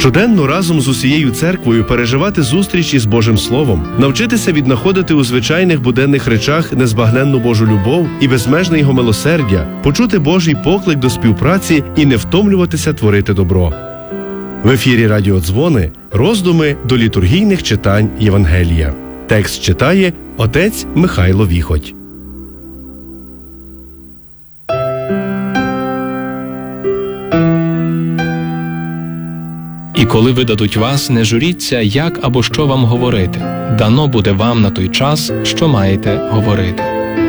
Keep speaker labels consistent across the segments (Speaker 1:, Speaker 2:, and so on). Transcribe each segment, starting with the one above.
Speaker 1: Щоденно разом з усією церквою переживати зустріч із Божим Словом, навчитися віднаходити у звичайних буденних речах незбагненну Божу любов і безмежне Його милосердя, почути Божий поклик до співпраці і не втомлюватися творити добро. В ефірі «Радіодзвони» роздуми до літургійних читань Євангелія. Текст читає отець Михайло Віхоть.
Speaker 2: І коли видадуть вас, не журіться, як або що вам говорити. Дано буде вам на той час, що маєте говорити.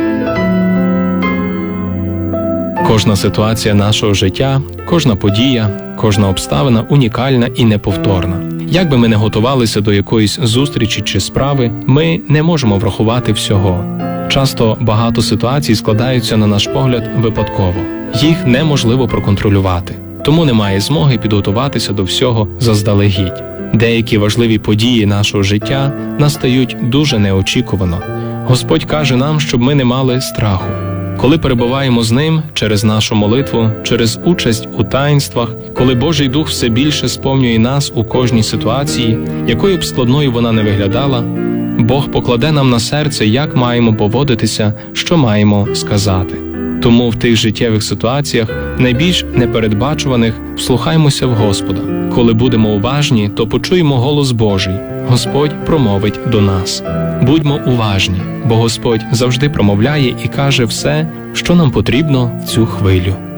Speaker 2: Кожна ситуація нашого життя, кожна подія, кожна обставина унікальна і неповторна. Як би ми не готувалися до якоїсь зустрічі чи справи, ми не можемо врахувати всього. Часто багато ситуацій складаються, на наш погляд, випадково. Їх неможливо проконтролювати. Тому немає змоги підготуватися до всього заздалегідь. Деякі важливі події нашого життя настають дуже неочікувано. Господь каже нам, щоб ми не мали страху. Коли перебуваємо з Ним через нашу молитву, через участь у таїнствах, коли Божий Дух все більше сповнює нас у кожній ситуації, якою б складною вона не виглядала, Бог покладе нам на серце, як маємо поводитися, що маємо сказати. Тому в тих життєвих ситуаціях, найбільш непередбачуваних, вслухаймося в Господа. Коли будемо уважні, то почуємо голос Божий. Господь промовить до нас. Будьмо уважні, бо Господь завжди промовляє і каже все, що нам потрібно в цю хвилю.